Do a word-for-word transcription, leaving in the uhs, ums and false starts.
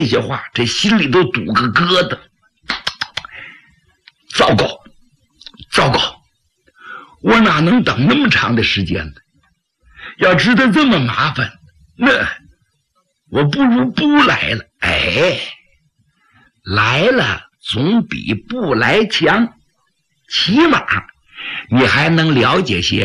这些话，这心里都堵个疙瘩。糟糕，糟糕！我哪能等那么长的时间呢？要知道这么麻烦，那我不如不来了。哎，来了总比不来强，起码你还能了解些